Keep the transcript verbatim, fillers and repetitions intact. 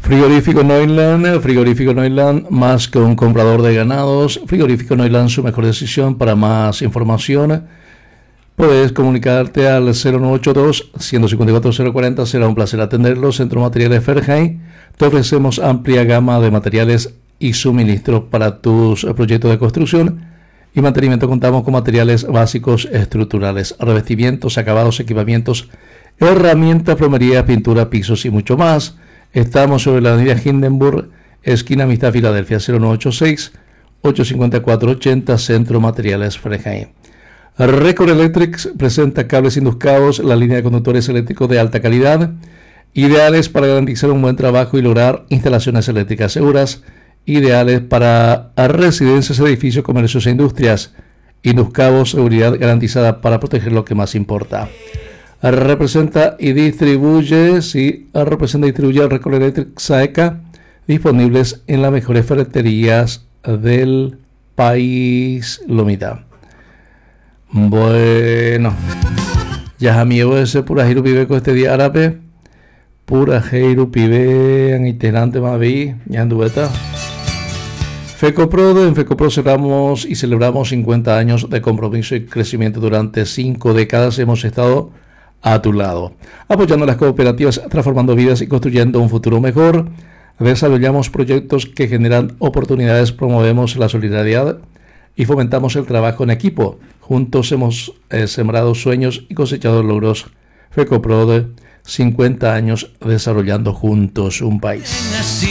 Frigorífico Neuland, Frigorífico Neuland, más que un comprador de ganados. Frigorífico Neuland, su mejor decisión. Para más información, puedes comunicarte al cero nueve ocho dos, uno cinco cuatro, cero cuatro cero. Será un placer atenderlo. Centro Materiales Ferjay. Te ofrecemos amplia gama de materiales y suministros para tus proyectos de construcción y mantenimiento. Contamos con materiales básicos estructurales, revestimientos, acabados, equipamientos, herramientas, plomería, pintura, pisos y mucho más. Estamos sobre la avenida Hindenburg, esquina Amistad, Filadelfia, cero nueve ocho seis, ocho cinco cuatro, ocho cero, Centro Materiales Ferjay. Record Electrics presenta cables induscados, la línea de conductores eléctricos de alta calidad, ideales para garantizar un buen trabajo y lograr instalaciones eléctricas seguras, ideales para residencias, edificios, comercios e industrias. Induscados, seguridad garantizada para proteger lo que más importa. Representa y distribuye, sí, representa y distribuye el Record Electric Saeca, disponibles en las mejores ferreterías del país. Lomita. Bueno, ya amigo ese pura giru pibe con este día árabe, pura giru pibe en itinerante mavi, ya andueta. FECOPRO, en FECOPRO cerramos y celebramos cincuenta años de compromiso y crecimiento. Durante cinco décadas hemos estado a tu lado, apoyando las cooperativas, transformando vidas y construyendo un futuro mejor. Desarrollamos proyectos que generan oportunidades, promovemos la solidaridad y fomentamos el trabajo en equipo. Juntos hemos eh, sembrado sueños y cosechado logros. FECOPRO, cincuenta años desarrollando juntos un país.